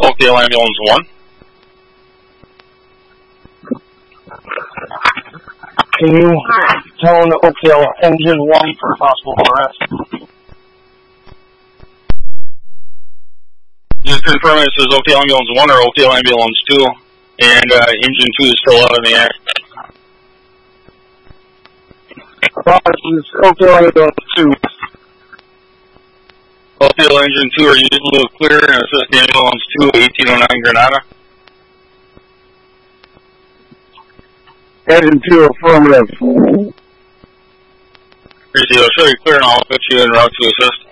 Oakdale Ambulance 1. Can you tone Oakdale Engine 1 for possible arrest? Just confirm it says Oakdale Ambulance 1 or Oakdale Ambulance 2, and Engine 2 is still out of the act. Oakdale Ambulance 2. Oakdale Engine 2, are you able to clear and assist Ambulance 2, 1809 Granada? Engine 2, affirmative. Appreciate it. I'll show you clear and I'll put you en route to assist.